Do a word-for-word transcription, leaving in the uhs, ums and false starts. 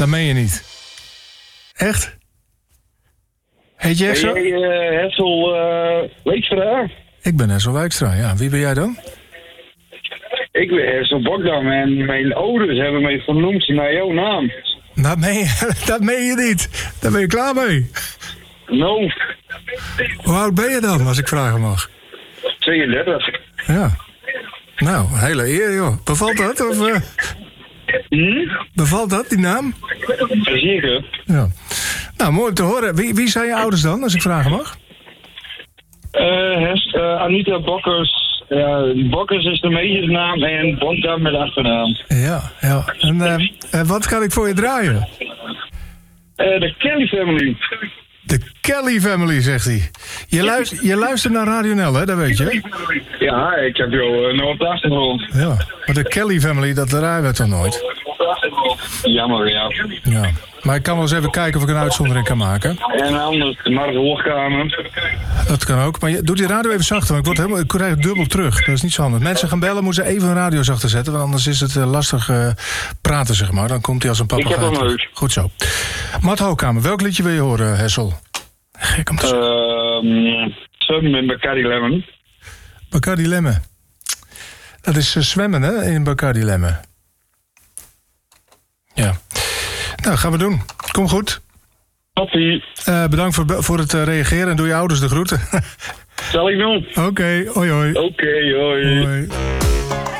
Dat meen je niet. Echt? Heet je echt zo? Ben jij uh, Hessel uh, Weekstra? Ik ben Hessel Wijkstra, ja. Wie ben jij dan? Ik ben Hessel Bokdam en mijn ouders hebben mij vernoemd naar jouw naam. Dat meen je, dat meen je niet. Daar ben je klaar mee. No. Hoe oud ben je dan, als ik vragen mag? tweeëndertig. Ja. Nou, hele eer, joh. Bevalt dat? Of, uh... Hm? Bevalt dat, die naam? Zeker. Ja. Nou, mooi om te horen. Wie, wie zijn je ouders dan, als ik vragen mag? Uh, Hest, uh, Anita Bokkers. Ja, Bokkers is de meisjesnaam en Bokdam met achternaam. Ja, ja. En uh, uh, wat kan ik voor je draaien? Uh, de Kelly Family. De Kelly Family, zegt hij. Je, luister, je luistert naar Radio Nel, hè? Dat weet je. Ja, ik heb jou uh, nog op de achtergrond. Ja, maar de Kelly Family, dat draaien we toch nooit? Jammer, ja. Ja. Maar ik kan wel eens even kijken of ik een uitzondering kan maken. En anders de Mark Hoogkamer. Dat kan ook. Maar je, doe die radio even zachter, want ik, word helemaal, ik krijg het dubbel terug. Dat is niet zo handig. Mensen gaan bellen, moeten ze even een radio zachter zetten. Want anders is het uh, lastig uh, praten, zeg maar. Dan komt hij als een papegaai. Ik heb hem leuk. Goed zo. Matt Hoogkamer, welk liedje wil je horen, Hessel? Gek om te zeggen. Uh, Zwemmen met Bacardi Lemon. Bacardi Lemon. Dat is uh, zwemmen, hè, in Bacardi Lemon. Ja. Nou, gaan we doen. Kom goed. Toppie. Uh, bedankt voor, voor het uh, reageren en doe je ouders de groeten. Zal ik doen? Oké, okay, hoi hoi. Oké, okay, hoi. Hoi.